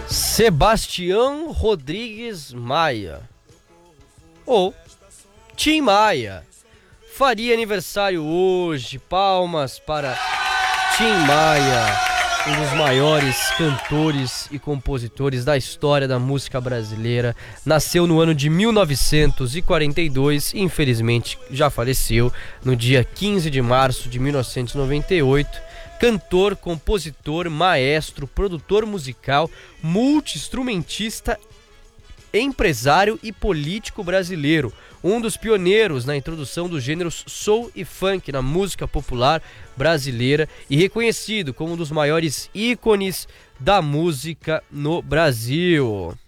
Sebastião Rodrigues Maia, ou Tim Maia, faria aniversário hoje. Palmas para Tim Maia, um dos maiores cantores e compositores da história da música brasileira. Nasceu no ano de 1942 e infelizmente já faleceu no dia 15 de março de 1998. Cantor, compositor, maestro, produtor musical, multi-instrumentista, empresário e político brasileiro. Um dos pioneiros na introdução dos gêneros soul e funk na música popular brasileira e reconhecido como um dos maiores ícones da música no Brasil.